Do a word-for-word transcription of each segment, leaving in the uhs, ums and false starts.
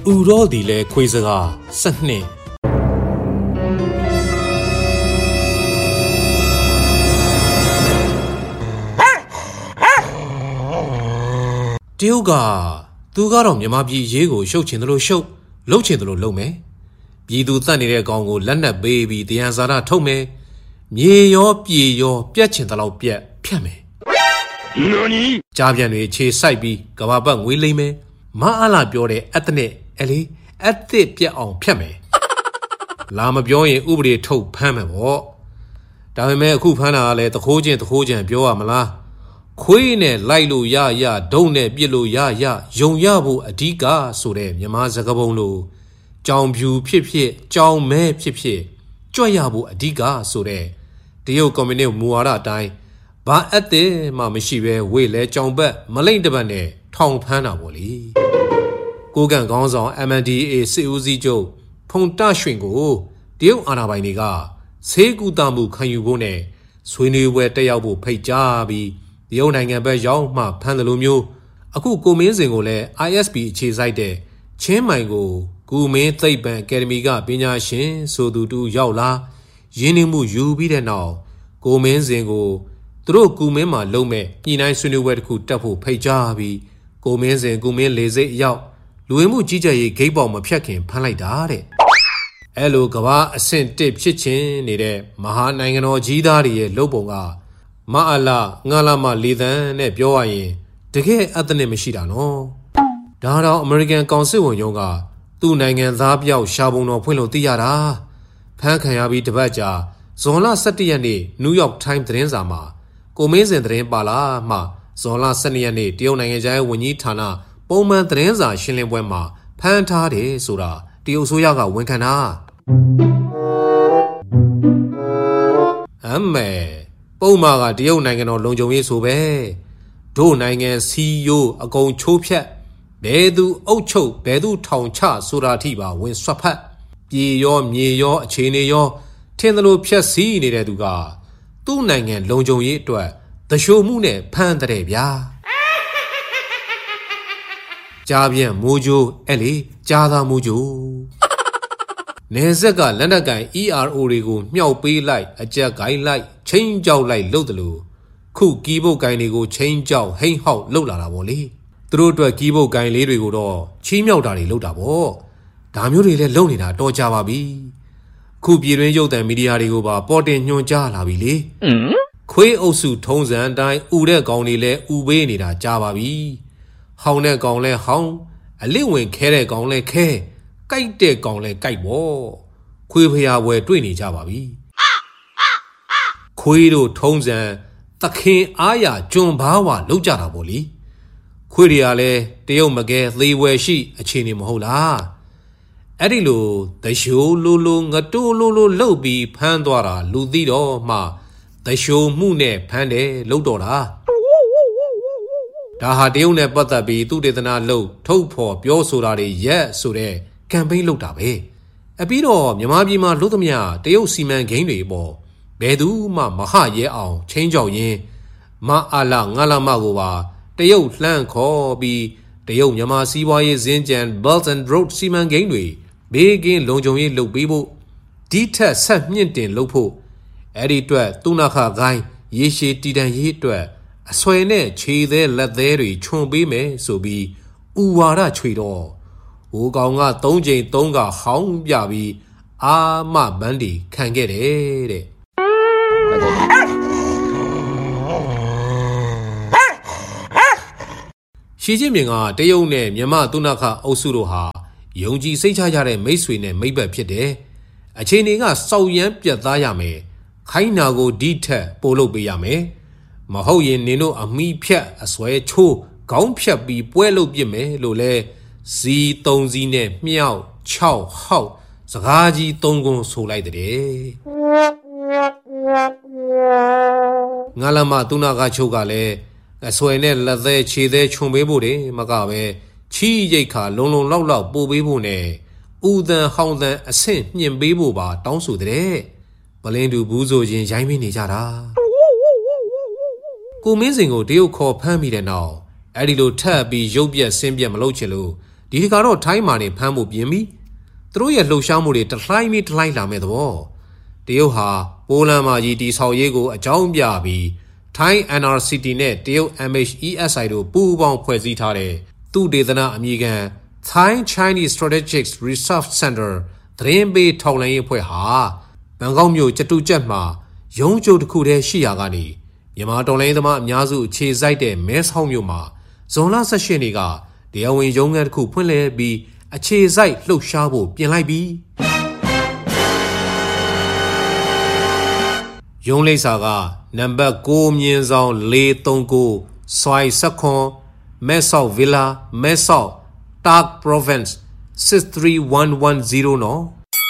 ရောဒီလေခွေးစကားစနစ်တရုတ်ကသူကတော့မြန်မာပြည်ရေးကိုရှုပ်ချင်တယ်လို့ရှုပ်လှုပ်ချင်တယ်လို့လှုပ်မယ်ပြည်သူတတ်နေတဲ့ကောင်ကိုလက်နက်ပေးပြီးတရားစာရထုတ်မယ်မြေရောပြေရောပြက်ချင်တယ်လို့ပြက်ဖြတ်မယ်ကြားပြန်တွေခြေဆိုင်ပြီးကဘာပတ်ငွေလိမ့်မယ်မအားလာပြောတဲ့အက်တနစ်အလေအက်တစ်ပြက်အောင်ဖြတ်မယ်လာမပြောရင်ဥပဒေထုတ်ဖမ်းမယ်ပေါ့ဒါပေမဲ့အခုဖမ်းတာကလည်းတခိုးချင်းတခိုးချင်းပြောရမလားခွေးနဲ့လိုက်လို့ရရဒုံနဲ့ပြစ်လို့ရရယုံရဖို့အဓိကဆိုတဲ့မြန်မာစကားပုံလိုကြောင်ဖြူဖြစ်ဖြစ်ကြောင်မဲဖြစ်ဖြစ်ကြွက်ရဖို့အဓိကဆိုတဲ့တရုတ်ကွန်မြူနစ်မူဝါဒအတိုင်းဘာအက်တဲ့မှမရှိပဲဝေလဲကြောင်ပတ်မလိမ့်တပတ်နဲ့ထောင်ဖမ်းတာပေါ့လေကိုကန်ကောင်းဆောင် M N D A စစ်ဦးစီးချုပ်ဖုန်တရွှင်ကိုတရုတ်အာဏာပိုင်တွေကဆေးကူတာမှုခံယူဖို့နဲ့ဆွေးနွေးပွဲတက်ရောက်ဖို့ဖိတ်ကြားပြီးတရုတ်နိုင်ငံဘက်ရောက်မှဖမ်းတယ်လို့မျိုးအခုကိုမင်းစင်ကိုလည်း I S P အခြေစိုက်တဲ့ချင်းမိုင်ကိုကူမင်းသိပ္ပံအကယ်ဒမီကပညာရှင်ဆိုသူတူရောက်လာရင်းနှီးမှုယူပြီးတဲ့နောက်ကိုမင်းစင်ကိုသူတို့ကူမင်းမှာလုံးမဲ့ညှိနှိုင်းဆွေးနွေးပွဲတစ်ခုတက်ဖို့ဖိတ်ကြားပြီးကိုမင်းစင်ကူမင်းလေစိတ်အရောက်လူဝင်မှုကြီးကြပ်ရေးဂိတ်ပေါက်မဖြတ်ခင်ဖမ်းလိုက်တာတဲ့အဲ့လိုကဘာအဆင့်တစ်ဖြစ်ချင်းနေတဲ့မဟာနိုင်ငံတော်ကြီးသားတွေရဲ့လုပ်ပုံကမအလာငါလာမလီသန်နဲ့ပြောရရင်တကယ်အသနစ်မရှိတာနော်ဒါတော့အမေရိကန်ကောင်စစ်ဝန်ရုံးကသူ့နိုင်ငံသားပြောက်ရှာပုံတော်ဖွင့်လို့သိရတာဖမ်းခံရပြီးတပတ်ကြာဇွန်လ၁၁ရက်နေ့နယူးယောက်တိုင်းသတင်းစာမှာကိုမင်းစင်သတင်းပါလာမှဇွန်လ၁၂ရက်နေ့တရုတ်နိုင်ငံခြားရေးဝန်ကြီးဌာနပုံမှန်သတင်းစာရှင်းလင်းပွဲမှာဖမ်းထားတယ်ဆိုတာတရုတ်အစိုးရကဝန်ခံတာအမေပုံမှာကတရုတ်နိုင်ငံတော်လုံခြုံရေးဆိုပဲတို့နိုင်ငံစီယိုအကုန်ချိုးဖြတ်ဘယ်သူအုပ်ချုပ်ဘယ်သူထောင်ချဆိုတာထိပါဝင်ဆွတ်ဖတ်ပြေရောမြေရောအခြေအနေရောထင်သလိုဖြတ်စည်းနေတဲ့သူကသူ့နိုင်ငံလုံခြုံရေးအတွက်တရှိုးမှုနဲ့ဖမ်းတဲ့ဗျာကြားပြန်မိုးကြိုးအဲ့လေကြားသားမိုးကြိုးနေဆက်ကလက်နက်ကန် E R O တွေကိုမြှောက်ပေးလိုက်အကြက်ကိုင်းလိုက်ချင်းကြောက်လိုက်လှုပ်တယ်လို့ခုကီးဘုတ်ကိုင်းတွေကိုချင်းကြောက်ဟိမ့်ဟောက်လှုပ်လာတာပေါ့လေသူတို့အတွက်ကီးဘုတ်ကိုင်းလေးတွေကိုတော့ချီးမြှောက်တာတွေလှုပ်တာပေါ့ဒါမျိုးတွေလည်းလှုပ်နေတာတော်ကြပါပြီခုပြည်တွင်းရုပ်သံမီဒီယာတွေကိုပါပေါ်တင်ညွှန်ကြားလာပြီလေခွေးအုပ်စုထုံးစံအတိုင်းဥတဲ့ကောင်တွေလည်းဥပေးနေတာကြားပါပြီဟောင်းတဲ့ကောင်လဲဟောင်းအလစ်ဝင်ခဲတဲ့ကောင်လဲခဲကြိုက်တဲ့ကောင်လဲကြိုက်ပေါ့ခွေးဖျားပွဲတွေ့နေကြပါပြီခွေးတို့ထုံးစံသခင်အားရကျွံဘားဝလောက်ကြတာပေါ့လေခွေးတွေကလည်းတရုတ်မကဲသေးဝဲရှိအခြေအနေမဟုတ်လားအဲ့ဒီလိုတရှိုးလိုလိုငတိုးလိုလိုလှုပ်ပြီးဖမ်းသွားတာလူသိတော့မှတရှိုးမှုနဲ့ဖမ်းတယ်လှုပ်တော့တာဒါဟာတရုတ်နဲ့ပတ်သက်ပြီးသူတေသနာလှုပ်ထုတ်ဖော်ပြောဆိုတာတွေရက်ဆိုတဲ့ကမ်ပိန်းလုပ်တာပဲအပြီးတော့မြန်မာပြည်မှာလို့သမျှတရုတ်စီမံကိန်းတွေပေါ့ဘယ်သူမှမဟရဲအောင်ချင်းကြောက်ရင်မအလာငါလာမကိုပါတရုတ်လှမ်းခေါ်ပြီးတရုတ်မြန်မာစီးပွားရေးဇင်းကြံ Belt and Road စီမံကိန်းတွေဘေးကင်းလုံခြုံရေးလုပ်ပေးဖို့ဒီထက်ဆက်မြင့်တင်လုပ်ဖို့အဲ့ဒီအတွက်သူနာခဂိုင်းရေရှည်တည်တံ့ရေးအတွက်အဆွဲနဲ့ခြေသေးလက်သေးတွေခြုံပေးမယ်ဆိုပြီးဥဝါဒချွေတော့ဟိုကောင်ကသုံးချိန်သုံးကဟောင်းပြပြီးအာမဘန်းဒီခံခဲ့တယ်တဲ့ရှီကျင်းမြင့်ကတရုတ်နဲ့မြန်မာသူနာခအုပ်စုတို့ဟာယုံကြည်စိတ်ချရတဲ့မိတ်ဆွေနဲ့မိတ်ဘက်ဖြစ်တယ်အခြေအနေကစောက်ရမ်းပြတ်သားရမယ်ခိုင်းနာကိုဒီထက်ပို့လုပ်ပေးရမယ်မဟုတ်ရင်နင်တို့အမိဖြတ်အစွဲချိုးခေါင်းဖြတ်ပြီးပွဲလုပ်ပြစ်မယ်လို့လဲဇီသုံးစီးနဲ့မြောက်၆ဟောက်စကားကြီးသုံးခုဆိုလိုက်တဲ့ငါလမသူနာကချုပ်ကလည်းအစွဲနဲ့လက်သေးခြေသေးခြုံပေးဖို့တယ်မကပဲချီးရိတ်ခါလုံလုံလောက်လောက်ပို့ပေးဖို့နဲ့ဥသံဟောင်းသံအဆင့်မြင့်ပေးဖို့ပါတောင်းဆိုတဲ့ပလင်းတူဘူးဆိုရင်ရိုင်းမင်းနေကြတာကိုမင်းစင်ကိုတရုတ်ခေါ်ဖမ်းပြီးတဲ့နောက်အဲ့ဒီလိုထပ်ပြီးရုပ်ပြက်ဆင်းပြက်မလုပ်ချင်လို့ဒီကတော့ထိုင်းမာနေဖမ်းဖို့ပြင်ပြီးသူတို့ရဲ့လှုပ်ရှားမှုတွေတလှိုင်းပြီးတလှိုင်းလာမဲ့သဘောတရုတ်ဟာပိုလန်မှာကြီးတီဆောက်ရေးကိုအကြောင်းပြပြီးထိုင်း N R C T နဲ့တရုတ် M H E S I တို့ပူးပေါင်းဖွဲ့စည်းထားတဲ့သူဒေသနာအမည်ခံ Thai Chinese Strategic Research Center သတင်းပေးထောက်လှမ်းရေးအဖွဲ့ဟာဘန်ကောက်မြို့ကျတူကျက်မှာရုံးချုပ်တစ်ခုတည်းရှိရာကနေမြန်မာတော်လိုင်းသမားအများစုအခြေစိုက်တဲ့မဲဆောက်မြို့မှာဇွန်လ၁၈ရက်နေ့ကတရားဝင်ရုံးခန်းတစ်ခုဖွင့်လှစ်ပြီးအခြေစိုက်လှုပ်ရှားဖို့ပြင်လိုက်ပြီးရုံးလိပ်စာကနံပါတ်၉မြင်းဆောင်၄၃၉ဆွိုင်စခွန်မဲဆောက်ဗီလာမဲဆောက်တာ့ Province ၆၃၁၁၀နော်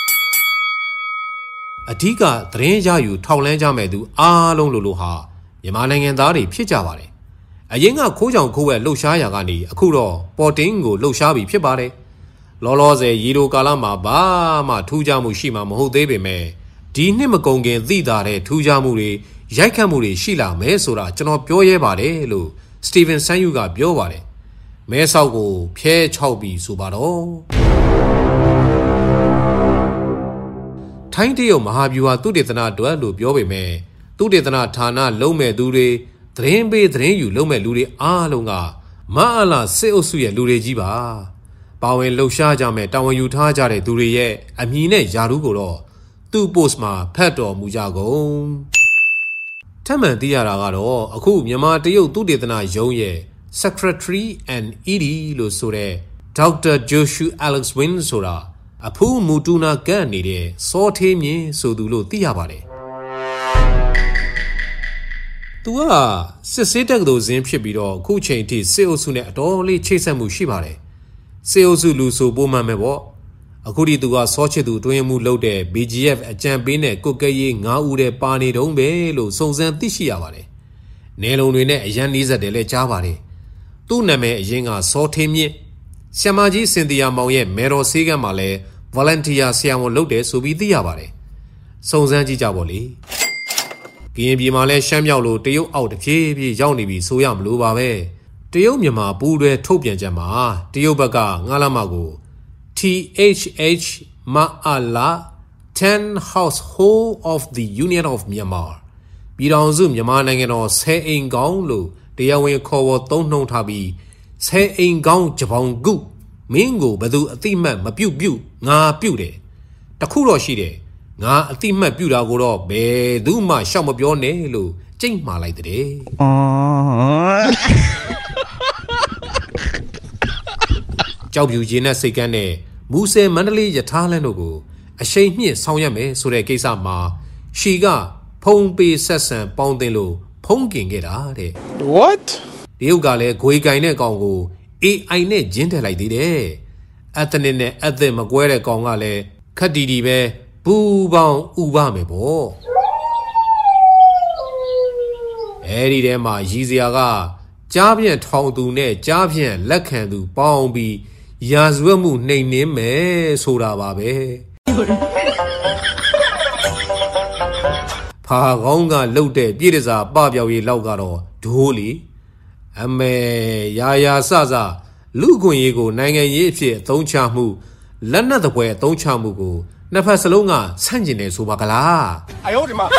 အဓိကသတင်းရယူထောက်လှမ်းကြမဲ့သူအားလုံးလိုလိုဟာမြန်မာနိုင်ငံသားတွေဖြစ်ကြပါတယ်အရင်ကခိုးကြောင်ခိုးဝဲလှုပ်ရှားရာကနေအခုတော့ပေါ်တင်းကိုလှုပ်ရှားပြီးဖြစ်ပါတယ်လောလောဆယ်ရီလိုကာလမှာဘာမှထူးခြားမှုရှိမှာမဟုတ်သေးပေမဲ့ဒီနှစ်မကုန်ခင်သိတာတဲ့ထူးခြားမှုတွေရိုက်ခတ်မှုတွေရှိလာမယ်ဆိုတာကျွန်တော်ပြောရဲပါတယ်လို့စတီဗင်ဆန်ယူကပြောပါတယ်မဲဆောက်ကိုဖျဲချောက်ပြီးဆိုပါတော့ထိုင်းတရုတ်မဟာဗျူဟာသုတေသနအတွက်လို့ပြောပေမဲ့သုတေသနဌာနလုံးမဲ့သူတွေသတင်းပေးသတင်းယူလုံးမဲ့လူတွေအားလုံးကမအလာစစ်အုပ်စုရဲ့လူတွေကြီးပါပါဝင်လှုပ်ရှားကြမဲ့တာဝန်ယူထားကြတဲ့သူတွေရဲ့အမည်နဲ့ယာရုကိုတော့သူ့ post မှာဖတ်တော်မူကြကုန်ထပ်မံသိရတာကတော့အခုမြန်မာတရုတ်သုတေသနရုံးရဲ့ Secretary and E D လို့ဆိုတဲ့ ဒေါက်တာ Joshua Alex Win ဆိုတာအဖူးမူတူနာကန့်နေတဲ့စောထေးမြင့်ဆိုသူလို့သိရပါတယ်သူကစစ်ဆေးတက်ကတော်ဇင်းဖြစ်ပြီးတော့အခုချိန်ထိစစ်အုပ်စုနဲ့အတော်လေးချိတ်ဆက်မှုရှိပါတယ်စစ်အုပ်စုလူဆိုပိုးမှန်မဲ့ပေါ့အခုဒီသူကစောချစ်သူတွင်းမှုလုပ်တဲ့ B G F အကြံပေးနဲ့ကုတ်ကဲရေး၅ဦးတဲ့ပါနေတုံးပဲလို့စုံစမ်းသိရှိရပါတယ်နယ်လုံတွေနဲ့အရန်နီးစက်တယ်လဲကြားပါတယ်သူ့နာမည်အရင်ကစောထေးမြင့်ဆရာမကြီးစင်တီယာမောင်ရဲ့မေတော်ဆေးကမ်းမှာလဲ volunteer ဆရာဝန်လုပ်တယ်ဆိုပြီးသိရပါတယ်စုံစမ်းကြည့်ကြပါလေကရင်ပြည်မှာလဲရှမ်းမြောက်လို့တရုတ်အောက်တစ်ပြေးပြေးရောက်နေပြီဆိုရမလို့ပါပဲတရုတ်မြန်မာပူးတွဲထုတ်ပြန်ချက်မှာတရုတ်ဘက်ကငါးလမကို T H H Ma'ala ten Household of the Union of Myanmar ပြည်ထောင်စုမြန်မာနိုင်ငံတော်ဆယ်အိမ်ကောင်းလို့တရားဝင်ခေါ်ဝေါ်သုံးနှုန်းထားပြီးဆယ်အိမ်ကောင်းဂျပောင်ကုမင်းကိုဘယ်သူအတိမတ်မပြုတ်ပြုတ်ငါပြုတ်တယ်တခုတော့ရှိတယ်ငါအတိမတ်ပြုတ်တာကိုတော့ဘယ်သူမှရှောက်မပြောနဲ့လို့ကြိတ်မှားလိုက်တဲ့အော်ကြောက်ဖြူရင်းနဲ့စိတ်ကန်းနဲ့မူဆယ်မန္တလေးယထာလန်းတို့ကိုအရှိန်မြင့်ဆောင်ရွက်မယ်ဆိုတဲ့ကိစ္စမှာရှီကဖုံပေးဆက်ဆံပေါင်းတင်လို့ဖုံးကင်ခဲ့တာတဲ့ What တရုတ်ကလည်းဂွေကင်တဲ့ကောင်ကို A I နဲ့ဂျင်းထည့်လိုက်သေးတယ်အက်သနစ်နဲ့အက်သစ်မကွဲတဲ့ကောင်ကလည်းခက်တီတီပဲဘူပေါင်းဥပမယ်ပေါ့အဲဒီထဲမှာရည်စရာကကြားပြန့်ထောင်သူနဲ့ကြားပြန့်လက်ခံသူပေါင်းပြီးရာဇဝတ်မှုနှိမ်နှင်းမယ်ဆိုတာပါပဲဖာကောင်းကလှုပ်တဲ့ပြည်တစားပပြောက်ရေးလောက်ကတော့ဒိုးလီအမေရာရာစစလူခွင့်ရေးကိုနိုင်ငံရေးအဖြစ်အသုံးချမှုလက်နက်တပွဲအသုံးချမှုကိုနှစ်ဖက်စလုံးကဆန့်ကျင်နေဆိုပါကလားအယောဒီမှာ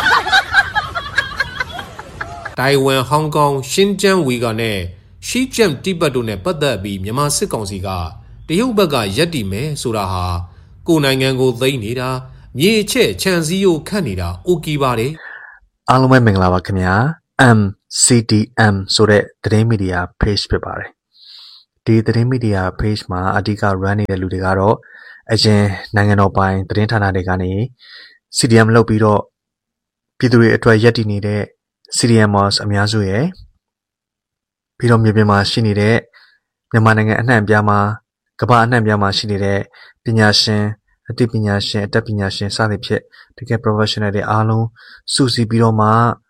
တိုင်ဝမ်ဟောင်ကောင်ရှင်းကျန်းဝီဂါနဲ့ရှီကျမ်တိဘတ်တို့နဲ့ပတ်သက်ပြီးမြန်မာစစ်ကောင်စီကတရုတ်ဘက်ကရက်တီမယ်ဆိုတာဟာကိုယ်နိုင်ငံကိုသိမ်းနေတာမြေချက်ခြံစည်းရိုးခတ်နေတာအိုကီပါတယ်အားလုံးပဲမင်္ဂလာပါခင်ဗျာ M C D M ဆိုတဲ့သတင်းမီဒီယာ page ဖြစ်ပါတယ်ဒီသတင်းမီဒီယာ page မှာအဓိက run နေတဲ့လူတွေကတော့အရင်နိုင်ငံတော်ပိုင်သတင်းဌာနတွေကနေ C D M လုပ်ပြီးတော့ပြည်သူတွေအတွက်ရက်တည်နေတဲ့ C D Mers အများစုရယ်ပြီးတော့မြေပြင်မှာရှိနေတဲ့မြန်မာနိုင်ငံအနှံ့အပြားမှာကမ္ဘာအနှံ့အပြားမှာရှိနေတဲ့ပညာရှင်အသိပညာရှင်အတတ်ပညာရှင်စသဖြင့်တကယ် professional တွေအားလုံးစုစည်းပြီးတော့မှ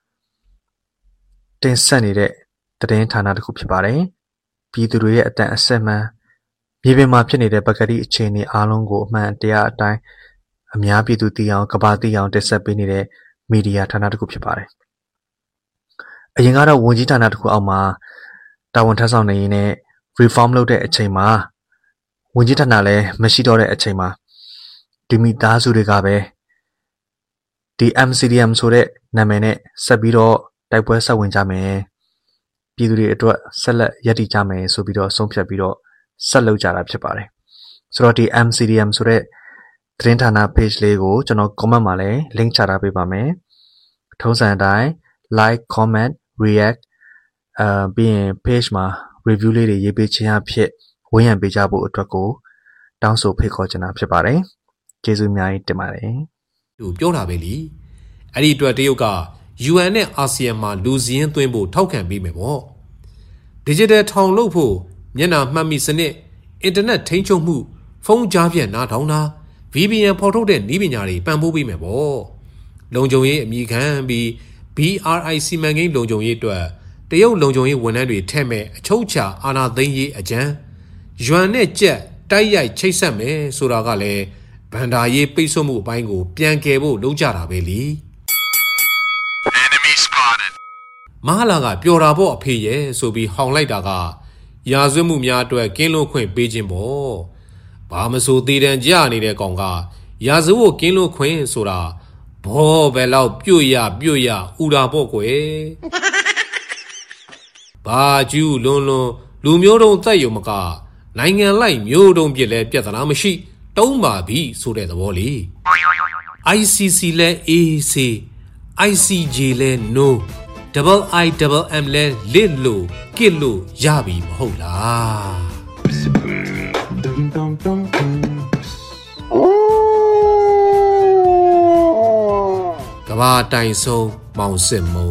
တင်ဆက်နေတဲ့သတင်းဌာနတစ်ခုဖြစ်ပါတယ်ပြည်သူတွေရဲ့အတန်အဆက်မှန်မြေပြင်မှာဖြစ်နေတဲ့ပကတိအခြေအနေအားလုံးကိုအမှန်တရားအတိုင်းအများပြည်သူသိအောင်ကမ္ဘာသိအောင်တင်ဆက်ပေးနေတဲ့မီဒီယာဌာနတစ်ခုဖြစ်ပါတယ်အရင်ကတော့ဝန်ကြီးဌာနတစ်ခုအောက်မှာတာဝန်ထမ်းဆောင်နေရင်းနဲ့ reform လုပ်တဲ့အချိန်မှာဝင်ကြီးဌာနလည်းမရှိတော့တဲ့အချိန်မှာဒီမိသားစုတွေကပဲဒီ M C D M ဆိုတဲ့နာမည်နဲ့ဆက်ပြီးတော့တိုက်ပွဲဆက်ဝင်ကြမယ်ပြည်သူတွေအတွက်ဆက်လက်ရည်တည်ကြမယ်ဆိုပြီးတော့ဆုံးဖြတ်ပြီးတော့ဆက်လုပ်ကြတာဖြစ်ပါတယ်ဆိုတော့ဒီ M C D M ဆိုတဲ့သတင်းဌာန page လေးကိုကျွန်တော် comment မှာလည်း link ချထားပေးပါမယ်ထုံးစံအတိုင်း like comment react အာပြီးရင် page မှာ review လေးတွေရေးပေးခြင်းအဖြစ်ဝန်းရံပေးကြဖို့အတွက်ကိုတောင်းဆိုဖိတ်ခေါ်ချင်တာဖြစ်ပါတယ်ကျေးဇူးအများကြီးတင်ပါတယ်သူပြောတာပဲလीအဲ့ဒီအတွက်တရုတ်က U N နဲ့ အာဆီယံမှာလူစည်းရင်းသွင်းဖို့ထောက်ခံပေးမယ်ပေါ့ digital ထောင်လုပ်ဖို့မျက်နှာမှတ်မိစနစ်အင်တာနက်ထိန်းချုပ်မှုဖုန်းကြားဖြတ်နားထောင်တာ V P N ဖော်ထုတ်တဲ့နည်းပညာတွေပံ့ပိုးပေးမယ်ပေါ့လုံခြုံရေးအမိခံပြီး B R I စီမံကိန်းလုံခြုံရေးအတွက်တရုတ်လုံခြုံရေးဝန်ထမ်းတွေထည့်မဲ့အချုပ်ချာအာဏာသိမ်းရေးအကြံရွမ်နဲ့ကြက်တိုက်ရိုက်ချိတ်ဆက်မယ်ဆိုတာကလည်းဗန္ဒာရေးပိတ်ဆို့မှုအပိုင်းကိုပြန်ကယ်ဖို့လုပ်ကြတာပဲလी Enemy spotted မဟာလာကပျော်တာပေါ့အဖေရဲ့ဆိုပြီးဟောင်လိုက်တာကရာဇဝတ်မှုများအတွက်ကင်းလွတ်ခွင့်ပေးခြင်းပေါ့ဘာမဆိုသေးတန်ကြနေတဲ့ကောင်ကရာဇဝတ်ကင်းလွတ်ခွင့်ဆိုတာဘောပဲလောက်ပြုတ်ရပြုတ်ရဥတာပေါ့ကွယ်ဘာကျူးလွန်လွန်လူမျိုးတုံးတက်ရုံမကနိုင်ငံလိုက်မျိုးတုံးပြစ်လဲပြဿနာမရှိတုံးပါပြီဆိုတဲ့သဘောလေ I C C လဲ A C I C J လဲ No Double I Double M လဲ Lit လို့ကစ်လို့ရပြီမဟုတ်လားကဘာတိုင်ဆုံးမောင်စစ်မုံ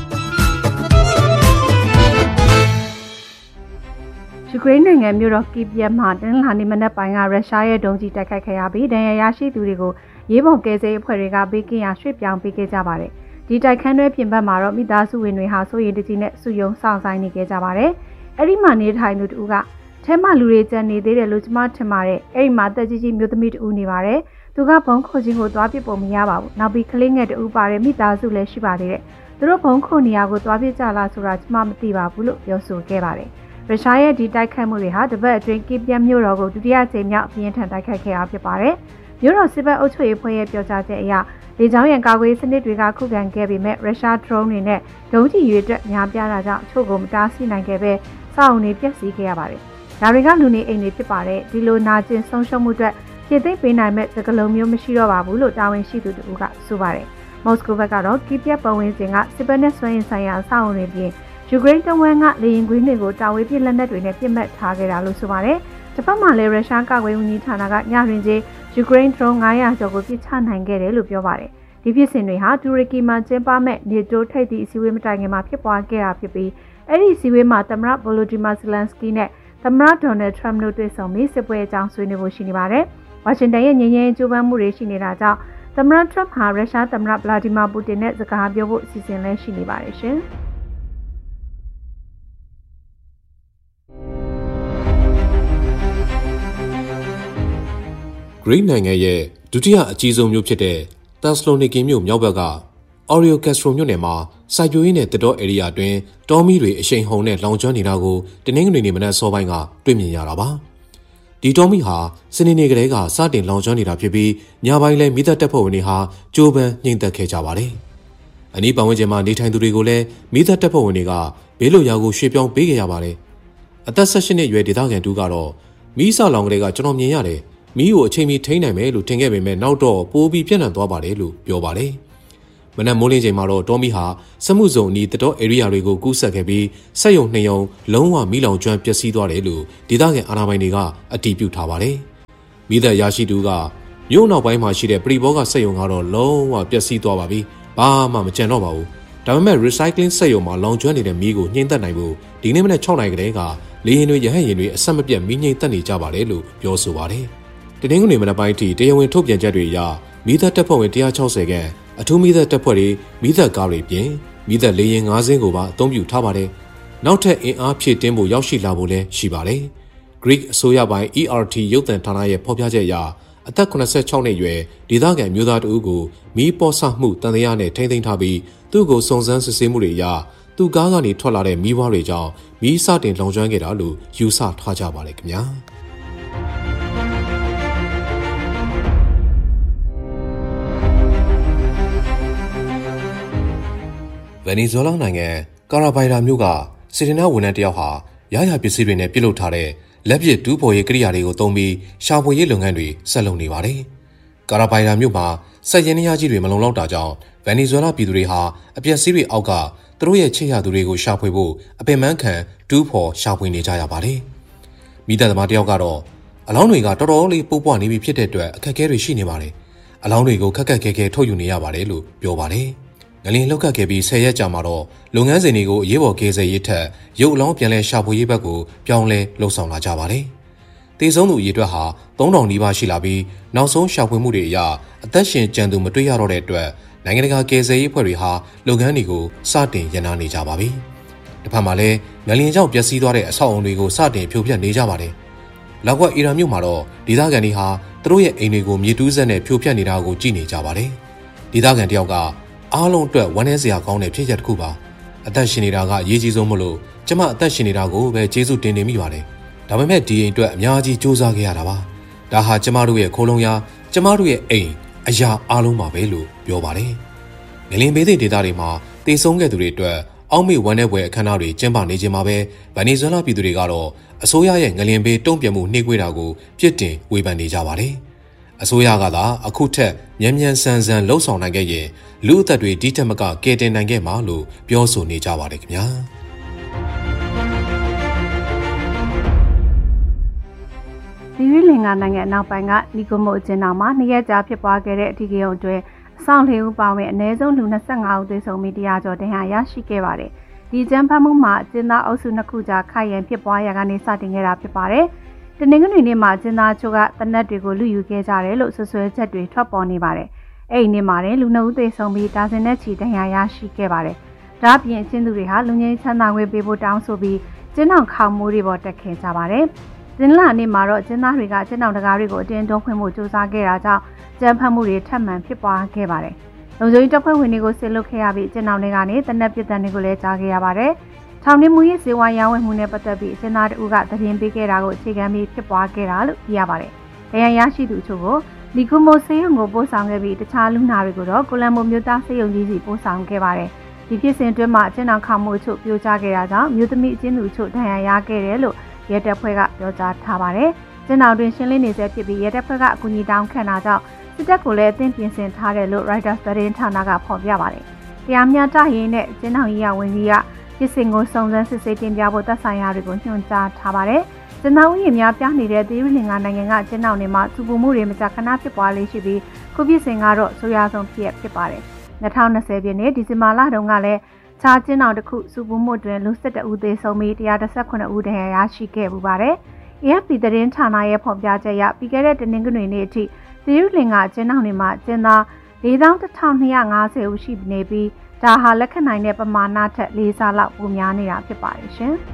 ယူကရိန်းနိုင်ငံမြို့တော်ကီဗ်မှာတနင်္လာနေ့မနက်ပိုင်းကရုရှားရဲ့ဒုံးကျည်တိုက်ခိုက်ခဲ့ရပြီးဒဏ်ရာရရှိသူတွေကိုရေးပေါ်ကယ်ဆယ်ရေးအဖွဲ့တွေကဘေးကင်းရာရွှေ့ပြောင်းပေးခဲ့ကြပါတယ်။ဒီတိုက်ခန်းတွဲပြင်ပမှာတော့မိသားစုဝင်တွေဟာစိုးရိမ်တကြီးနဲ့စုယုံဆောင်ဆိုင်နေခဲ့ကြပါတယ်။အဲ့ဒီမှာနေထိုင်သူတူကထဲမှာလူတွေကြံနေသေးတယ်လို့ကျွန်မထင်ပါတယ်။အဲ့ဒီမှာတက်ကြီးကြီးမျိုးသမီးတူနေပါတယ်။သူကဘုံခိုခြင်းကိုသွားပြစ်ပုံမရပါဘူး။နောက်ပြီးကလေးငယ်တူပါတဲ့မိသားစုလည်းရှိပါသေးတယ်။သူတို့ဘုံခိုနေရာကိုသွားပြစ်ကြလားဆိုတာကျွန်မမသိပါဘူးလို့ပြောဆိုခဲ့ပါတယ်။ရုရှားရဲ့ဒီတိုက်ခိုက်မှုတွေဟာတပတ်အတွင်းကီဗ်မြို့တော်ကိုဒုတိယကြိမ်မြောက်အပြင်းထန်တိုက်ခိုက်ခဲ့တာဖြစ်ပါတယ်။မြို့တော်စစ်ဘက်အုပ်ချုပ်ရေးဖွဲ့ရဲ့ပြောကြားချက်အရလေကြောင်းရန်ကာကွယ်စနစ်တွေကခုခံခဲ့ပေမဲ့ရုရှားဒရုန်းတွေနဲ့ဒုံးကျည်တွေအတွက်များပြားတာကြောင့်အချို့ကိုမတားဆီးနိုင်ခဲ့ပဲစောင့်နေပျက်စီးခဲ့ရပါတယ်။ဒါတွေကလူနေအိမ်တွေဖြစ်ပါတယ်။ဒီလိုနာကျင်ဆုံးရှုံးမှုအတွက်ဖြည့်သိမ့်ပေးနိုင်မဲ့သကလုံးမျိုးမရှိတော့ပါဘူးလို့တာဝန်ရှိသူတို့ကဆိုပါတယ်။မော်စကိုဘက်ကတော့ကီဗ်ပတ်ဝန်းကျင်ကစစ်ဘက်နဲ့ဆွဲရင်ဆိုင်ရာအဆောက်အအုံတွေပြင်ယူကရိန်းတဝန်းကလေရင်ကွင်းတွေကိုတာဝေးပြစ်လက်နက်တွေနဲ့ပြစ်မှတ်ထားခဲ့တာလို့ဆိုပါတယ်။တစ်ဖက်မှာလည်းရုရှားကာကွယ်ရေးဝန်ကြီးဌာနကညတွင်ချင်းယူကရိန်းဒရုန်းငါးရာကျော်ကိုပြစ်ချနိုင်ခဲ့တယ်လို့ပြောပါတယ်။ဒီဖြစ်စဉ်တွေဟာတူရကီမှာကျင်းပမဲ့နေတိုထိပ်သီးအစည်းအဝေးမတိုင်ခင်မှာဖြစ်ပွားခဲ့တာဖြစ်ပြီးအဲ့ဒီအစည်းအဝေးမှာသမ္မတဗိုလိုဒီမာဇလန်စကီနဲ့သမ္မတဒေါ်နယ်ထရမ့်တို့တွေ့ဆုံပြီးစစ်ပွဲအကြောင်းဆွေးနွေးဖို့ရှိနေပါတယ်။ဝါရှင်တန်ရဲ့ငြိမ်းချမ်းရေးကြိုးပမ်းမှုတွေရှိနေတာကြောင့်သမ္မတထရမ့်ဟာရုရှားသမ္မတဗလာဒီမာပူတင်နဲ့စကားပြောဖို့အစီအစဉ်လည်းရှိနေပါတယ်ရှင်။ဂရိနိုင်ငံရဲ့ဒုတိယအကြီးဆုံးမြို့ဖြစ်တဲ့တက်စလိုနီကီမြို့မြောက်ဘက်ကအော်ရီယိုကက်စထရိုမြို့နယ်မှာစိုက်ပျိုးရေးနဲ့တတော်ဧရိယာအတွင်းတောမီတွေအရှိန်ဟုန်နဲ့လောင်ကျွမ်းနေတာကိုတနင်္ဂနွေနေ့မနက်စောပိုင်းကတွေ့မြင်ရတာပါ။ဒီတောမီဟာစနေနေ့ကလေးကစတင်လောင်ကျွမ်းနေတာဖြစ်ပြီးညပိုင်းလဲမိသက်တပ်ဖွဲ့ဝင်တွေဟာကြိုးပမ်းနှိမ်သက်ခဲ့ကြပါတယ်။အနီးပတ်ဝန်းကျင်မှာနေထိုင်သူတွေကိုလည်းမိသက်တပ်ဖွဲ့ဝင်တွေကဘေးလွတ်ရာကိုရွှေ့ပြောင်းပေးခဲ့ရပါတယ်။အသက်၁၈နှစ်အရွယ်ဒေသခံတူကတော့မီးစလောင်ကလေးကကျွန်တော်မြင်ရတယ်မီးကိုအချိန်မီထိန်းနိုင်မယ်လို့ထင်ခဲ့ပေမဲ့နောက်တော့ပိုပြီးပြန့်နှံ့သွားပါတယ်လို့ပြောပါတယ်။မနက်မိုးလင်းချိန်မှာတော့တောမီဟာစမှုဇုံအနီးတတော်ဧရိယာတွေကိုကူးဆက်ခဲ့ပြီးစက်ရုံနှစ်ရုံလုံးဝမီးလောင်ကျွမ်းပျက်စီးသွားတယ်လို့ဒေသခံအာဏာပိုင်တွေကအတည်ပြုထားပါတယ်။မီးသက်ရရှိသူကမြို့နောက်ပိုင်းမှာရှိတဲ့ပရိဘောဂစက်ရုံကတော့လုံးဝပျက်စီးသွားပါပြီ။ဘာမှမကျန်တော့ပါဘူး။ဒါပေမဲ့ recycling စက်ရုံမှာလောင်ကျွမ်းနေတဲ့မီးကိုညှိမ့်သက်နိုင်ဖို့ဒီနေ့မနက်၆နာရီကတည်းကလေယာဉ်တွေရဟတ်ယာဉ်တွေအဆက်မပြတ်မီးငြိမ့်သက်နေကြပါတယ်လို့ပြောဆိုပါတယ်။တနင်္ဂနွေမနက်ပိုင်းထိတရားဝင်ထုတ်ပြန်ချက်တွေအရမီးသက်တပ်ဖွဲ့ဝင်၁၆၀ခန့်အထူးမီးသက်တပ်ဖွဲ့တွေမီးသက်ကားတွေပြင်မီးသက်လေယာဉ်၅စင်းကိုပါအသုံးပြုထားပါတယ်။နောက်ထပ်အင်အားဖြည့်တင်းဖို့ရောက်ရှိလာဖို့လည်းရှိပါတယ်။ Greek အစိုးရပိုင်း E R T ရုပ်သံဌာနရဲ့ဖော်ပြချက်အရအသက်၇၆နှစ်အရွယ်ဒေသခံမျိုးသားတဦးကိုမီးပေါ်ဆမှုတန်တရားနဲ့ထိန်းသိမ်းထားပြီးသူ့ကိုစုံစမ်းစစ်ဆေးမှုတွေအရသူ့ကားကနေထွက်လာတဲ့မီးပွားတွေကြောင့်မီးစတင်လောင်ကျွမ်းခဲ့တာလို့ယူဆထားကြပါတယ်ခင်ဗျာ။ဗန်နီဇွဲလားနိုင်ငံကာရာဘိုင်ရာမြို့ကစေတနာဝန်ထမ်းတယောက်ဟာရရပစ္စည်းတွေနဲ့ပြုလုပ်ထားတဲ့လက်ပစ်တူးဖော်ရေးကိရိယာတွေကိုသုံးပြီးရှာဖွေရေးလုပ်ငန်းတွေဆက်လုပ်နေပါတယ်။ကာရာဘိုင်ရာမြို့မှာစက်ရင်းနှီးကြီးတွေမလုံလောက်တာကြောင့်ဗန်နီဇွဲလားပြည်သူတွေဟာအပျက်စီးတွေအောက်ကသူတို့ရဲ့ချစ်ရသူတွေကိုရှာဖွေဖို့အပင်ပန်းခံတူးဖော်ရှာဖွေနေကြရပါတယ်။မိသားသမားတယောက်ကတော့အလောင်းတွေကတော်တော်လေးပိုးပွားနေပြီဖြစ်တဲ့အတွက်အခက်အခဲတွေရှိနေပါတယ်။အလောင်းတွေကိုခက်ခက်ခဲခဲထုတ်ယူနေရပါတယ်လို့ပြောပါတယ်။ငလင်လောက်ကခဲ့ပြီးဆယ်ရက်ကြာမှာတော့လုပ်ငန်းစဉ်တွေကိုအရေးပေါ်ကယ်ဆယ်ရေးထက်ရုပ်အလောင်းပြန်လဲရှာဖွေရေးဘက်ကိုပြောင်းလဲလှုပ်ဆောင်လာကြပါတယ်။တေဆုံးသူအရေအတွက်ဟာသုံးထောင်နီးပါးရှိလာပြီးနောက်ဆုံးရှာဖွေမှုတွေအရအသက်ရှင်ကြံသူမတွေ့ရတော့တဲ့အတွက်နိုင်ငံတကာကယ်ဆယ်ရေးအဖွဲ့တွေဟာလုပ်ငန်းတွေကိုစတင်ရန်နာနေကြပါပြီ။တစ်ဖက်မှာလည်းငလင်ကြောင့်ပျက်စီးသွားတဲ့အဆောက်အုံတွေကိုစတင်ဖြိုဖျက်နေကြပါတယ်။လောက်ကွက်အီရန်မြို့မှာတော့ဒေသခံတွေဟာသူတို့ရဲ့အိမ်တွေကိုမြေတူးစက်နဲ့ဖြိုဖျက်နေတာကိုကြည့်နေကြပါတယ်။ဒေသခံတယောက်ကအားလုံးအတွက်ဝမ်းနည်းစရာကောင်းတဲ့ဖြစ်ရပ်တစ်ခုပါ။အသက်ရှင်နေတာကအရေးကြီးဆုံးမလို့ကျမအသက်ရှင်နေတာကိုပဲကျေးဇူးတင်နေမိပါတယ်။ဒါပေမဲ့ဒီအိမ်အတွက်အများကြီးစူးစမ်းခဲ့ရတာပါ။ဒါဟာကျမတို့ရဲ့ခိုးလုံရကျမတို့ရဲ့အိမ်အရာအားလုံးပါပဲလို့ပြောပါတယ်။ငလင်ဘေးသည့်ဒေသတွေမှာတေဆုံးခဲ့သူတွေအတွက်အောက်မေ့ဝမ်းနည်းပွဲအခမ်းအနားတွေကျင်းပနေခြင်းမှာပဲဗန်နီဇွဲလားပြည်သူတွေကတော့အစိုးရရဲ့ငလင်ဘေးတုံ့ပြန်မှုနှိမ့်ကွေးတာကိုပြစ်တင်ဝေဖန်နေကြပါတယ်။အစိုးရကသာအခုထက်မြန်မြန်ဆန်ဆန်လှုပ်ဆောင်နိုင်ခဲ့ရင်လူအသက်တွေဒီထက်မကကယ်တင်နိုင်ခဲ့မှာလို့ပြောဆိုနေကြပါတယ်ခင်ဗျာ။သီရိလင်္ကာနိုင်ငံအနောက်ပိုင်းကနီကိုမိုအကျဉ်းထောင်မှာနှစ်ရက်ကြာဖြစ်ပွားခဲ့တဲ့အထူးကိန်းအတွင်းအဆောင်လေးဦးပါဝင်အနည်းဆုံးလူ၂၅ဦးသေဆုံးပြီးတရားကျော်တရားရရှိခဲ့ပါတယ်။ဒီကျန်းဖတ်မှုမှာကျင်းသားအုပ်စုနှစ်ခုကြာခိုက်ရန်ဖြစ်ပွားရာကနေစတင်ခဲ့တာဖြစ်ပါတယ်။တနင်္ဂနွေနေ့မှာကျင်းသားချို့ကတနက်တွေကိုလူယူခဲ့ကြတယ်လို့ဆွဆွဲချက်တွေထွက်ပေါ်နေပါတယ်။အဲ့ဒီနေ့မှာလည်းလူနှစ်ဦးသေဆုံးပြီးဒါဇင်နဲ့ချီတရားရရှိခဲ့ပါတယ်။ဒါ့အပြင်ကျင်းသူတွေဟာလူငယ်ချမ်းသာငွေပေးဖို့တောင်းဆိုပြီးကျင်းအောင်ခေါမိုးတွေပေါ်တက်ခဲ့ကြပါတယ်။ကျင်းလာနေ့မှာတော့ကျင်းသားတွေကကျင်းအောင်တကားတွေကိုအတင်းတွန်းခွင့်မှုစူးစမ်းခဲ့တာကြောင့်ကျန်းဖတ်မှုတွေထပ်မံဖြစ်ပွားခဲ့ပါတယ်။လုံခြုံရေးတပ်ဖွဲ့ဝင်တွေကိုဆစ်လွတ်ခဲ့ရပြီးကျင်းအောင်တွေကနေတနက်ပြစ်ဒဏ်တွေကိုလည်းကြားခဲ့ရပါတယ်။ထောင်နှင်းမှုရေးစေဝါရောင်းဝယ်မှုနဲ့ပတ်သက်ပြီးကျင်းသားတဦးကသတင်းပေးခဲ့တာကိုအခြေခံပြီးဖြစ်ပွားခဲ့တာလို့သိရပါတယ်။တရားရရှိသူချို့ကိုလီကူမိုဆေးရုံကိုပို့ဆောင်ခဲ့ပြီးတခြားလူနာတွေကိုတော့ကိုလံဘိုမြို့သားဆေးရုံကြီးစီပို့ဆောင်ခဲ့ပါတယ်။ဒီဖြစ်စဉ်အတွင်းမှာကျင်းအောင်ခေါမှုချို့ပြိုကျခဲ့တာကြောင့်မြို့သမီးအကျဉ်းသူချို့ဒဏ်ရာရခဲ့တယ်လို့ရဲတပ်ဖွဲ့ကပြောကြားထားပါတယ်။ကျင်းအောင်တွင်ရှင်းလင်းနေဆဲဖြစ်ပြီးရဲတပ်ဖွဲ့ကအကူအညီတောင်းခံတာကြောင့်စစ်တပ်ကိုလည်းအသင်းပြင်ဆင်ထားတယ်လို့ Reuters သတင်းဌာနကဖော်ပြပါတယ်။တရားမျှတရေးနဲ့ကျင်းအောင်ရေးရဝန်ကြီးကဖြစ်စဉ်ကိုစုံစမ်းစစ်ဆေးတင်ပြဖို့သက်ဆိုင်ရာတွေကိုညွှန်ကြားထားပါတယ်။ကျင်းအောင်ရေးများပြနေတဲ့သီရိလင်္ကာနိုင်ငံကကျင်းအောင်တွေမှာသူပုမှုတွေမကြာခဏဖြစ်ပွားလေးရှိပြီးခုဖြစ်စဉ်ကတော့ဆိုးရွားဆုံးဖြစ်ဖြစ်ပါတယ်။၂၀၂၀ပြည့်နှစ်ဒီဇင်ဘာလတုန်းကလည်းခြားကျင်းအောင်တစ်ခုစူပုမှုတွင်လူ၁၁ဦးသေဆုံးပြီး၁၁၇ဦးဒဏ်ရာရရှိခဲ့ပူပါတယ်။ A F P သတင်းဌာနရဲ့ဖော်ပြချက်အရပြီးခဲ့တဲ့တနင်္ဂနွေနေ့အထိသီရိလင်္ကာကျင်းအောင်တွေမှာကျင်းသား၄သောင်းတစ်ထောင်၂ရာ၅ဆယ်ဦးရှိနေပြီးဒါဟာလက်ခံနိုင်တဲ့ပမာဏထက်လေးဆလောက်ပိုများနေတာဖြစ်ပါတယ်ရှင်။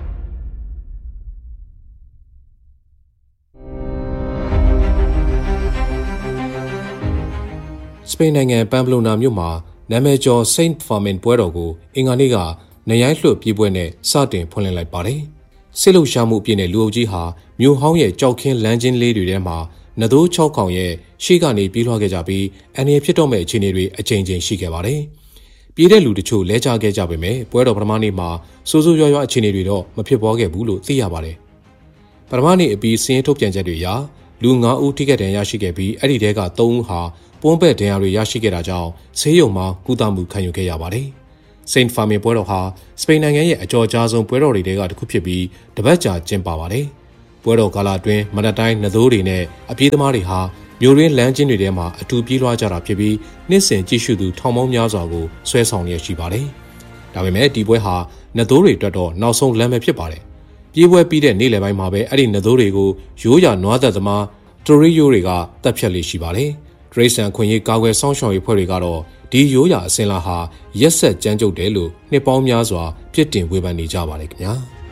စပိန်နိုင်ငံပမ်ပလိုနာမြို့မှာနာမည်ကျော် Saint Fermin ပွဲတော်ကိုအင်္ဂါနေ့ကနရိုင်းလွှတ်ပြေးပွဲနဲ့စတင်ဖွင့်လှစ်လိုက်ပါတယ်။စစ်လှုပ်ရှားမှုအပြည့်နဲ့လူအုပ်ကြီးဟာမြို့ဟောင်းရဲ့ကြောက်ခင်းလမ်းချင်းလေးတွေထဲမှာနသိုးချောက်ကောင်ရဲ့ရှေ့ကနေပြေးလွှားခဲ့ကြပြီးအန်ရဖြစ်တော့မဲ့အခြေအနေတွေအကြိမ်ကြိမ်ရှိခဲ့ပါတယ်။ပြေးတဲ့လူတချို့လဲကျခဲ့ကြပေမဲ့ပွဲတော်ပထမနေ့မှာစိုးစိုးရွားရွားအခြေအနေတွေတော့မဖြစ်ပွားခဲ့ဘူးလို့သိရပါတယ်။ပထမနေ့အပြီးစင်းထုတ်ပြန်ချက်တွေအရလူ၅ဦးထိခိုက်ဒဏ်ရာရရှိခဲ့ပြီးအဲ့ဒီထဲက၃ဦးဟာပွန်းပက်ဒဏ်ရာတွေရရှိခဲ့တာကြောင့်ဆေးရုံမှာကုသမှုခံယူခဲ့ရပါတယ်။ Saint Fermin ပွဲတော်ဟာစပိန်နိုင်ငံရဲ့အကျော်ကြားဆုံးပွဲတော်တွေထဲကတစ်ခုဖြစ်ပြီးတပတ်ကြာကျင်းပပါတယ်။ပွဲတော်ကာလအတွင်းမနက်တိုင်းနသိုးတွေနဲ့အပြေးသမားတွေဟာမြို့ရင်းလမ်းချင်းတွေထဲမှာအထူပြေးလွှားကြတာဖြစ်ပြီးနှစ်စဉ်ကြည့်ရှုသူထောင်ပေါင်းများစွာကိုဆွဲဆောင်ရရှိပါတယ်။ဒါပေမဲ့ဒီပွဲဟာနသိုးတွေအတွက်တော့နောက်ဆုံးလမ်းပဲဖြစ်ပါတယ်။ပြေးပွဲပြီးတဲ့နေ့လယ်ပိုင်းမှာပဲအဲ့ဒီနသိုးတွေကိုရိုးရာနွားသက်သမားတိုရီယိုတွေကတပ်ဖြတ်လေးရှိပါတယ်။ဒရိစံခွင့်ရေးကာကွယ်စောင့်ရှောက်ရေးဖွဲ့တွေကတော့ဒီရိုးရာအစဉ်လာဟာရက်ဆက်ကြမ်းကြုတ်တယ်လို့နှစ်ပေါင်းများစွာပြစ်တင်ဝေဖန်နေကြပါတယ်ခင်ဗျာ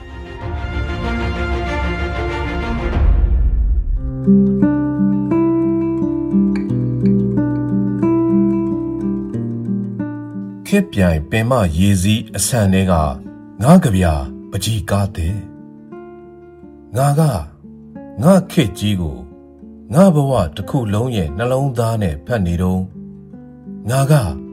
ခေပြိုင်ပင်မရေစည်းအဆန်တွေကငါကြပြပကြီးကားတဲ့ငါကငါခေကြီးကိုငါဘဝတစ်ခုလုံးရဲ့နှလုံးသားနဲ့ဖတ်နေတော့ငါက